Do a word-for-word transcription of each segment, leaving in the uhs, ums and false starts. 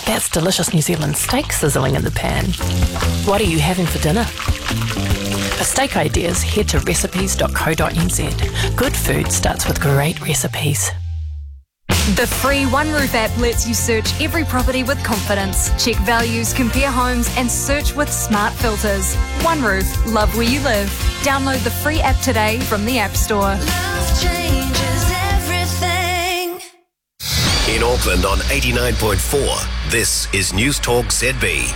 That's delicious New Zealand steak sizzling in the pan. What are you having for dinner? For steak ideas, head to recipes dot co dot n z. Good food starts with great recipes. The free OneRoof app lets you search every property with confidence, check values, compare homes, and search with smart filters. OneRoof, love where you live. Download the free app today from the App Store. Love changes everything. In Auckland on eighty-nine point four, this is News Talk Z B.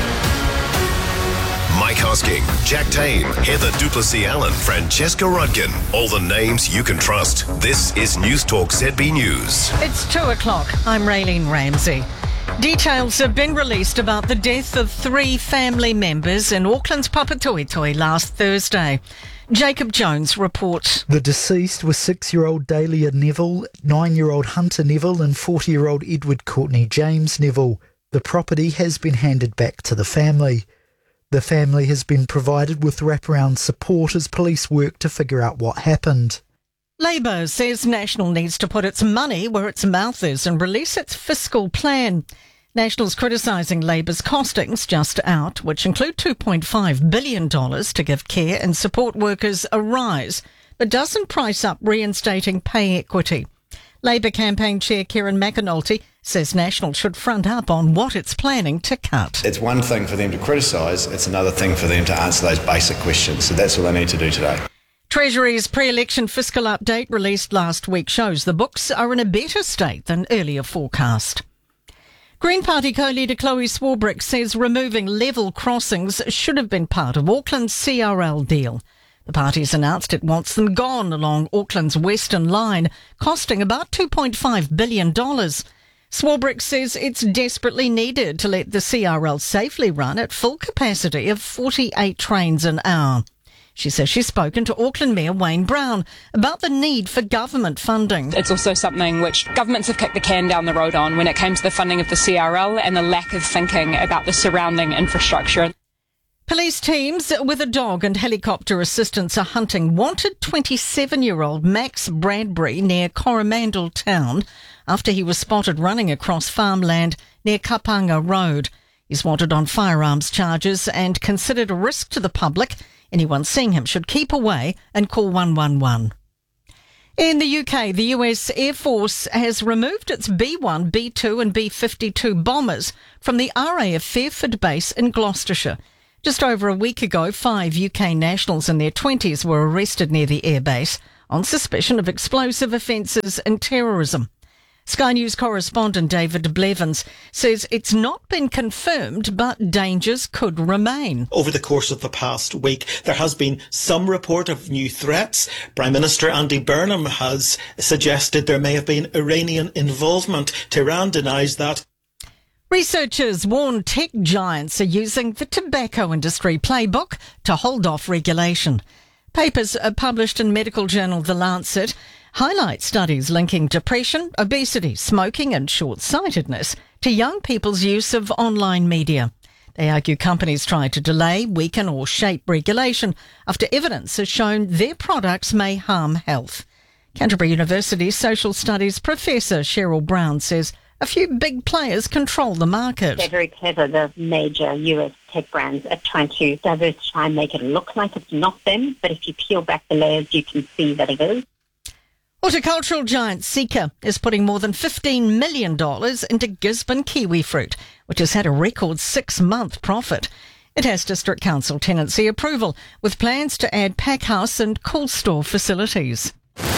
Mike Hosking, Jack Tame, Heather Duplessis-Allen, Francesca Rudkin. All the names you can trust. This is News Talk Z B News. It's two o'clock. I'm Raylene Ramsey. Details have been released about the death of three family members in Auckland's Papatoetoe last Thursday. Jacob Jones reports. The deceased were six-year-old Dahlia Neville, nine-year-old Hunter Neville and forty-year-old Edward Courtney James Neville. The property has been handed back to the family. The family has been provided with wraparound support as police work to figure out what happened. Labour says National needs to put its money where its mouth is and release its fiscal plan. National's criticising Labour's costings just out, which include two point five billion dollars to give care and support workers a rise, but doesn't price up reinstating pay equity. Labour campaign chair Kieran McAnulty says National should front up on what it's planning to cut. It's one thing for them to criticise, it's another thing for them to answer those basic questions. So that's what they need to do today. Treasury's pre-election fiscal update released last week shows the books are in a better state than earlier forecast. Green Party co-leader Chloe Swarbrick says removing level crossings should have been part of Auckland's C R L deal. The party's announced it wants them gone along Auckland's Western Line, costing about two point five billion dollars. Swarbrick says it's desperately needed to let the C R L safely run at full capacity of forty-eight trains an hour. She says she's spoken to Auckland Mayor Wayne Brown about the need for government funding. It's also something which governments have kicked the can down the road on when it came to the funding of the C R L and the lack of thinking about the surrounding infrastructure. Police teams with a dog and helicopter assistance are hunting wanted twenty-seven-year-old Max Bradbury near Coromandel Town after he was spotted running across farmland near Kapanga Road. He's wanted on firearms charges and considered a risk to the public. Anyone seeing him should keep away and call one one one. In the U K, the U S Air Force has removed its B one, B two and B fifty-two bombers from the R A F Fairford base in Gloucestershire. Just over a week ago, five U K nationals in their twenties were arrested near the airbase on suspicion of explosive offences and terrorism. Sky News correspondent David Blevins says it's not been confirmed, but dangers could remain. Over the course of the past week, there has been some report of new threats. Prime Minister Andy Burnham has suggested there may have been Iranian involvement. Tehran denies that. Researchers warn tech giants are using the tobacco industry playbook to hold off regulation. Papers published in medical journal The Lancet highlight studies linking depression, obesity, smoking and short-sightedness to young people's use of online media. They argue companies try to delay, weaken or shape regulation after evidence has shown their products may harm health. Canterbury University Social Studies Professor Cheryl Brown says a few big players control the market. They're very clever, the major U S tech brands, at trying to diversify and make it look like it's not them. But if you peel back the layers, you can see that it is. Horticultural giant Seeka is putting more than fifteen million dollars into Gisborne kiwi fruit, which has had a record six-month profit. It has District Council tenancy approval, with plans to add packhouse and cool store facilities.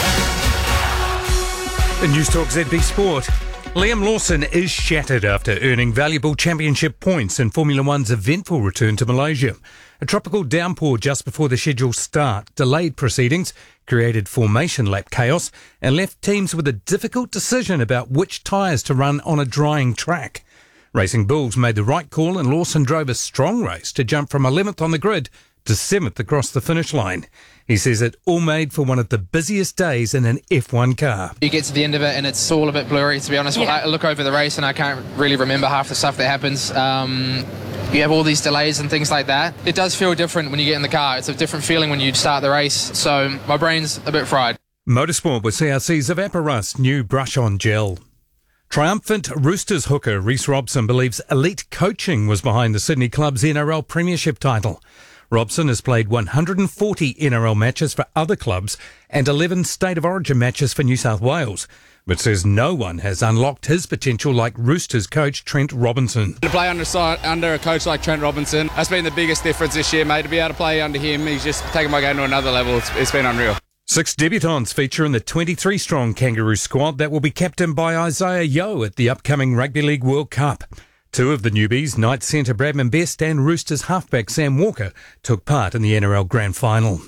In News Talk Z B Sport. Liam Lawson is shattered after earning valuable championship points in Formula One's eventful return to Malaysia. A tropical downpour just before the scheduled start delayed proceedings, created formation lap chaos, and left teams with a difficult decision about which tyres to run on a drying track. Racing Bulls made the right call and Lawson drove a strong race to jump from eleventh on the grid to seventh across the finish line. He says it all made for one of the busiest days in an F one car. You get to the end of it and it's all a bit blurry, to be honest. Yeah. I look over the race and I can't really remember half the stuff that happens. Um, you have all these delays and things like that. It does feel different when you get in the car. It's a different feeling when you start the race, so my brain's a bit fried. Motorsport with C R C's Evaporust new brush-on gel. Triumphant Roosters hooker Reece Robson believes elite coaching was behind the Sydney club's N R L premiership title. Robson has played one hundred forty N R L matches for other clubs and eleven State of Origin matches for New South Wales, but says no one has unlocked his potential like Roosters coach Trent Robinson. To play under, under a coach like Trent Robinson, that's been the biggest difference this year, mate. To be able to play under him, he's just taken my game to another level. It's, it's been unreal. Six debutants feature in the twenty-three strong Kangaroo squad that will be captained by Isaiah Yeo at the upcoming Rugby League World Cup. Two of the newbies, Knights centre Bradman Best and Roosters halfback Sam Walker, took part in the N R L Grand Final.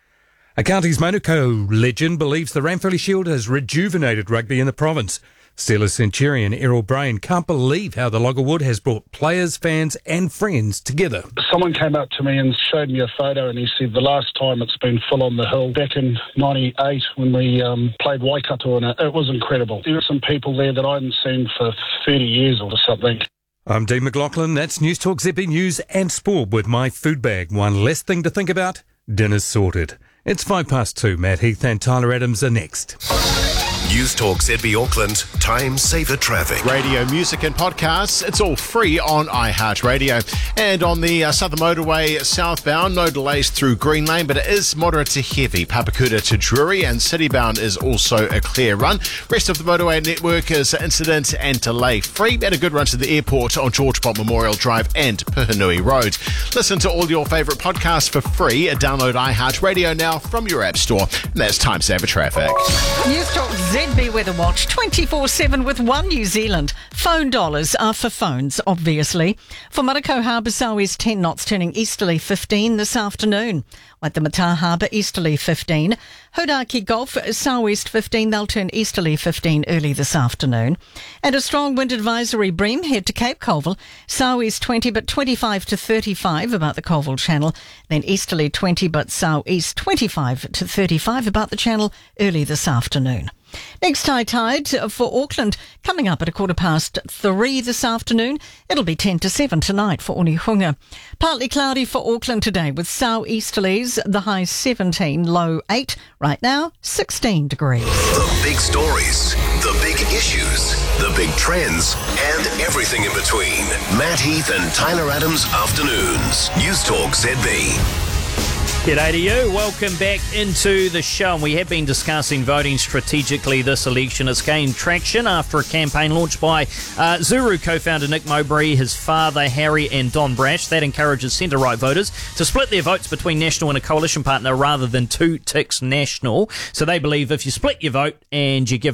A Counties Manukau legend believes the Ranfurly Shield has rejuvenated rugby in the province. Steelers centurion Errol Brain can't believe how the Loggerwood has brought players, fans and friends together. Someone came up to me and showed me a photo and he said the last time it's been full on the hill back in ninety-eight when we um, played Waikato, and it, it was incredible. There were some people there that I hadn't seen for thirty years or something. I'm Dean McLaughlin. That's News Talk Z B News and Sport with my food bag. One less thing to think about. Dinner's sorted. It's five past two. Matt Heath and Tyler Adams are next. News Talk Z B Auckland, time saver traffic. Radio, music and podcasts, it's all free on iHeartRadio. And on the uh, Southern Motorway southbound, no delays through Green Lane, but it is moderate to heavy. Papakuta to Drury, and citybound is also a clear run. Rest of the motorway network is incident and delay free. And a good run to the airport on George Pott Memorial Drive and Puhinui Road. Listen to all your favourite podcasts for free. Download iHeartRadio now from your app store. And that's time saver traffic. News Talk Z B Weather Watch twenty-four seven with One New Zealand. Phone dollars are for phones, obviously. For Manukau Harbour, southeast ten knots, turning easterly fifteen this afternoon. Like the Mata Harbour, easterly fifteen. Hodaki Gulf, southeast fifteen, they'll turn easterly fifteen early this afternoon. And a strong wind advisory, Bream, head to Cape Colville, southeast twenty but twenty-five to thirty-five about the Colville Channel. Then easterly twenty but southeast twenty-five to thirty-five about the Channel early this afternoon. Next high tide for Auckland coming up at a quarter past three this afternoon. It'll be ten to seven tonight for Onehunga. Partly cloudy for Auckland today with southeasterlies, the high seventeen, low eight. Right now, sixteen degrees. The big stories, the big issues, the big trends, and everything in between. Matt Heath and Tyler Adams Afternoons. News Talk Z B. G'day to you. Welcome back into the show. And we have been discussing voting strategically this election. It's gained traction after a campaign launched by uh, Zuru co-founder Nick Mowbray, his father Harry and Don Brash. That encourages centre-right voters to split their votes between National and a coalition partner rather than two ticks National. So they believe if you split your vote and you give